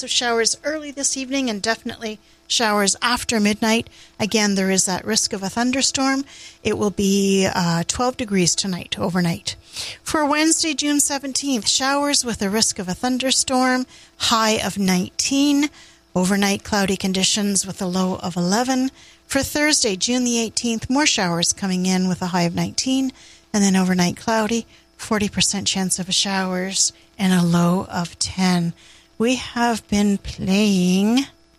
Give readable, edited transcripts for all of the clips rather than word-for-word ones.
of showers early this evening and definitely showers after midnight. Again, there is that risk of a thunderstorm. It will be 12 degrees tonight, overnight. For Wednesday, June 17th, showers with a risk of a thunderstorm, high of 19. Overnight cloudy conditions with a low of 11. For Thursday, June the 18th, more showers coming in with a high of 19. And then overnight cloudy, 40% chance of showers and a low of 10. We have been playing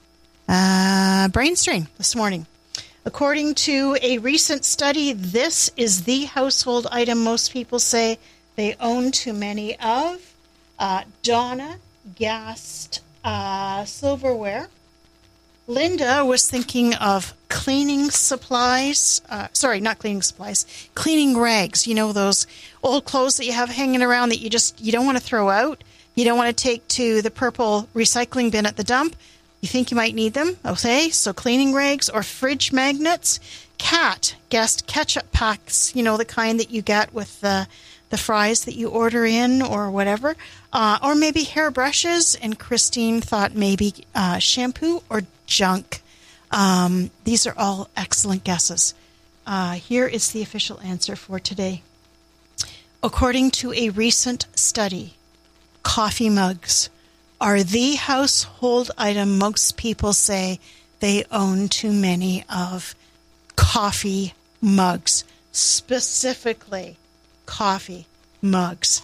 Brain Strain this morning. According to a recent study, this is the household item most people say they own too many of. Donna guessed silverware. Linda was thinking of cleaning supplies. Not cleaning supplies. Cleaning rags. You know, those old clothes that you have hanging around that you don't want to throw out. You don't want to take to the purple recycling bin at the dump. You think you might need them. Okay, so cleaning rags or fridge magnets. Kat guessed ketchup packs. You know, the kind that you get with the fries that you order in or whatever. Or maybe hairbrushes. And Christine thought maybe shampoo or junk. These are all excellent guesses. Here is the official answer for today. According to a recent study, coffee mugs are the household item most people say they own too many of. Coffee mugs, specifically coffee mugs.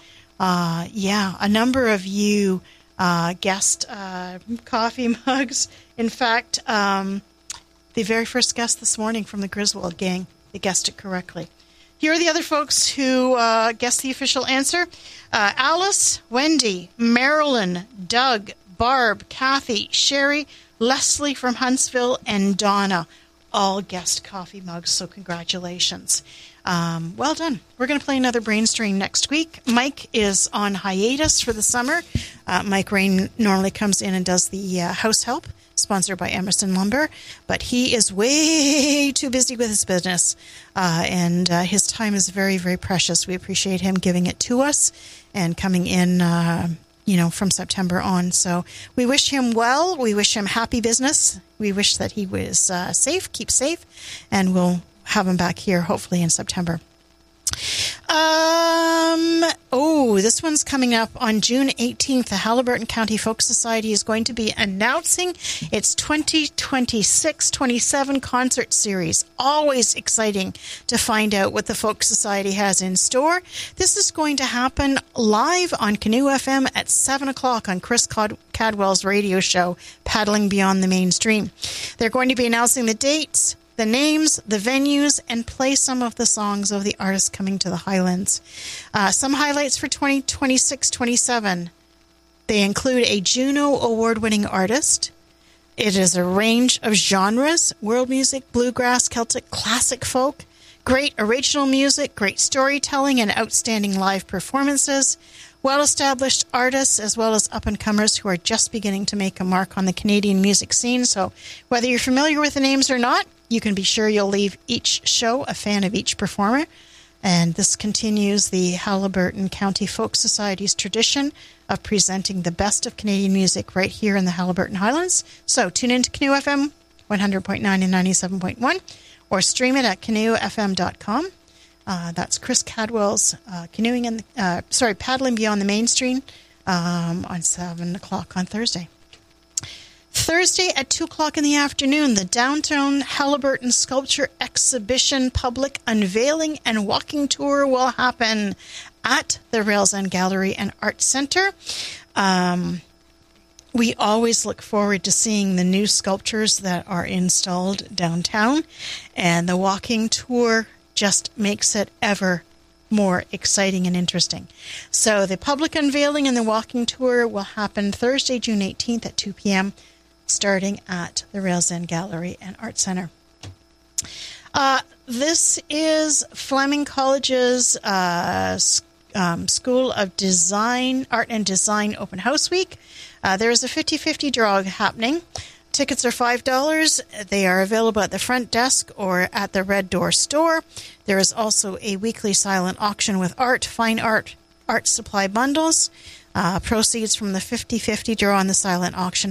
A number of you guessed coffee mugs. In fact, the very first guest this morning from the Griswold gang, they guessed it correctly. Here are the other folks who guessed the official answer. Alice, Wendy, Marilyn, Doug, Barb, Kathy, Sherry, Leslie from Huntsville, and Donna all guessed coffee mugs, so congratulations. Well done. We're going to play another Brain Strain next week. Mike is on hiatus for the summer. Mike Rain normally comes in and does the house help, sponsored by Emerson Lumber, but he is way too busy with his business, and his time is very, very precious. We appreciate him giving it to us and coming in, from September on. So we wish him well. We wish him happy business. We wish that he was safe, keep safe, and we'll have him back here hopefully in September. This one's coming up on June 18th. The Haliburton County Folk Society is going to be announcing its 2026-27 concert series. Always exciting to find out what the Folk Society has in store. This is going to happen live on Canoe FM at 7 o'clock on Chris Cadwell's radio show, Paddling Beyond the Mainstream. They're going to be announcing the dates, the names, the venues, and play some of the songs of the artists coming to the Highlands. Some highlights for 2026-27. They include a Juno Award-winning artist. It is a range of genres: world music, bluegrass, Celtic, classic folk, great original music, great storytelling, and outstanding live performances. Well-established artists as well as up-and-comers who are just beginning to make a mark on the Canadian music scene. So whether you're familiar with the names or not, you can be sure you'll leave each show a fan of each performer. And this continues the Haliburton County Folk Society's tradition of presenting the best of Canadian music right here in the Haliburton Highlands. So tune in to Canoe FM 100.9 and 97.1 or stream it at canoefm.com. That's Chris Cadwell's Paddling Beyond the Mainstream on 7 o'clock on Thursday. Thursday at 2 o'clock in the afternoon, the Downtown Haliburton Sculpture Exhibition public unveiling and walking tour will happen at the Rails End Gallery and Art Center. We always look forward to seeing the new sculptures that are installed downtown, and the walking tour just makes it ever more exciting and interesting. So the public unveiling and the walking tour will happen Thursday, June 18th at 2 p.m., starting at the Rails End Gallery and Art Center. This is Fleming College's School of Design, Art and Design Open House Week. There is a 50-50 draw happening. Tickets are $5. They are available at the front desk or at the Red Door store. There is also a weekly silent auction with fine art supply bundles. Proceeds from the 50-50 draw on the silent auction